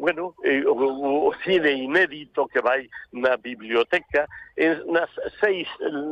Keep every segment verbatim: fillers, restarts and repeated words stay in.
bueno, eh, o, o cine inédito que vai na biblioteca, en, nas seis,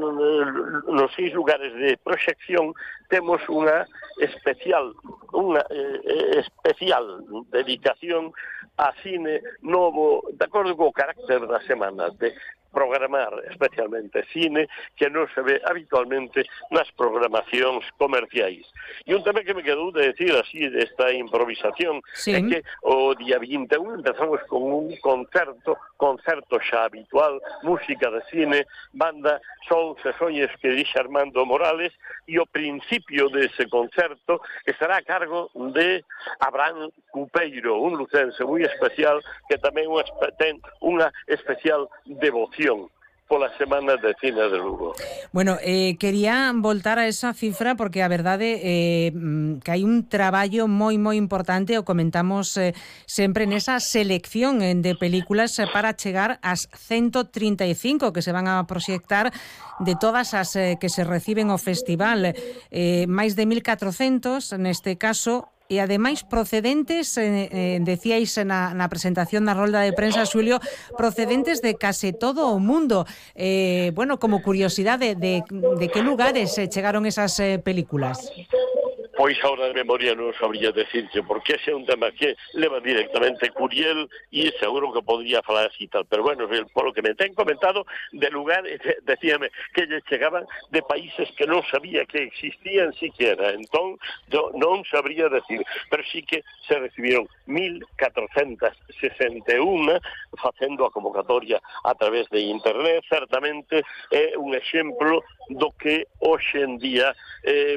nos seis lugares de proxección temos unha especial, unha eh, especial dedicación a cine novo, de acordo co carácter da semana, de programar especialmente cine que non se ve habitualmente nas programacións comerciais. E un tema que me quedou de decir así desta improvisación sí. é que o día vinte e un empezamos con un concerto, concerto xa habitual, música de cine, banda Sons e Soñes que dixe Armando Morales, e o principio dese concerto estará a cargo de Abraham Cupeiro, un lucense moi especial que tamén ten unha especial devoción pola Semana de Cine de Lugo. Bueno, eh, quería voltar a esa cifra porque a verdade eh, que hai un traballo moi moi importante, o comentamos eh, sempre nesa selección de películas para chegar ás ciento trinta e cinco que se van a proxectar de todas as eh, que se reciben ao festival, eh, máis de mil catrocentos neste caso, e ademais procedentes, eh, eh, decíais na, na presentación na rolda de prensa, Xulio, procedentes de case todo o mundo. Eh, bueno, como curiosidade, de, de que lugares eh, chegaron esas eh, películas? Pois ahora de memoria non sabría decirse, porque ese é un tema que leva directamente Curiel e seguro que podría falar así tal, pero bueno, por lo que me ten comentado, de lugares, decíame, que lle chegaban de países que non sabía que existían siquiera, entón non sabría decir, pero sí que se recibiron mil catrocentas sesenta e un facendo a convocatoria a través de internet, certamente é un exemplo do que hoxe en día eh,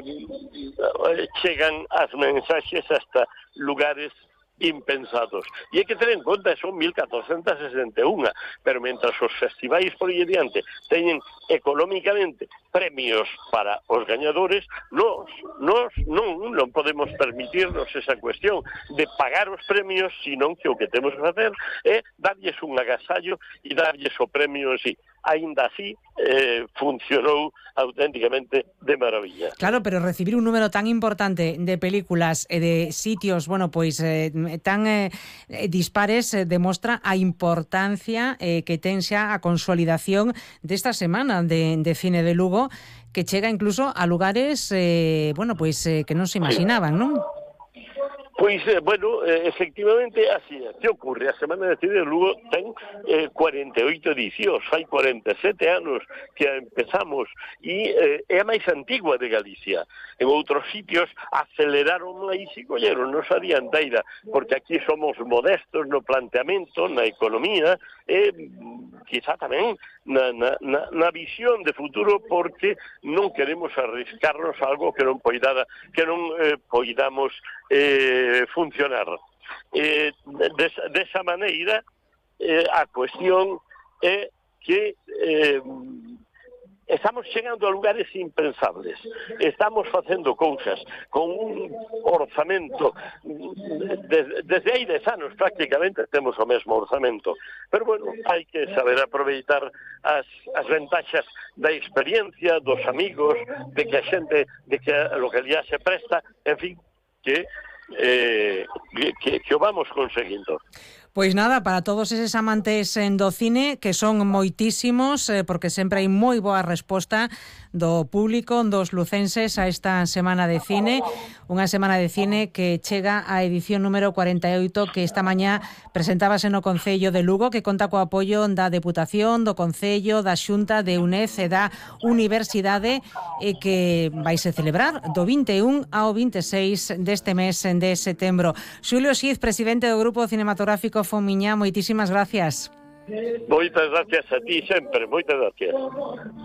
chegan as mensaxes hasta lugares impensados. E hai que ter en conta, son mil catrocentas sesenta e un, pero mentras os festivais por aí adiante teñen económicamente premios para os gañadores, nos, nos non, non podemos permitirnos esa cuestión de pagar os premios, sino que o que temos que facer é darlles un agasallo e darlles o premio en sí. Ainda así, eh, funcionou auténticamente de maravilla. Claro, pero recibir un número tan importante de películas e de sitios, bueno, pois eh, tan eh, dispares eh, demostra a importancia eh, que ten xa a consolidación desta semana de, de Cine de Lugo, que chega incluso a lugares, eh, bueno, pois eh, que non se imaginaban, non? Pois, eh, bueno, eh, efectivamente, así é. Que ocurre? A Semana de Cine de Lugo ten eh, cuarenta e oito edicións, fai cuarenta e sete anos que a empezamos, e eh, é a máis antigua de Galicia. En outros sitios aceleraron máis e colleron nos a dianteira, porque aquí somos modestos no planteamento, na economía, e quizá tamén na, na, na, na visión de futuro, porque non queremos arriscarnos a algo que non poidada, que non eh, poidamos eh, funcionar. Eh, desa, desa maneira, eh, a cuestión é que eh, estamos chegando a lugares impensables. Estamos facendo cousas con un orzamento desde, desde hai dez anos prácticamente temos o mesmo orzamento, pero bueno, hai que saber aproveitar as, as ventaxas da experiencia, dos amigos, de que a xente, de que a localidade se presta, en fin, que eh, que, que o vamos conseguindo. Pois nada, para todos eses amantes do cine, que son moitísimos, eh, porque sempre hai moi boa resposta do público, dos lucenses a esta Semana de Cine, unha Semana de Cine que chega á edición número cuarenta e oito, que esta mañá presentábase no Concello de Lugo, que conta co apoio da Deputación, do Concello, da Xunta, de UNED e da Universidade, e que vaise celebrar do vinte e un ao vinte e seis deste mes de setembro. Xulio Xiz, presidente do Grupo Cinematográfico Fomiñá, moitísimas gracias. Moitas gracias a ti sempre, moitas gracias.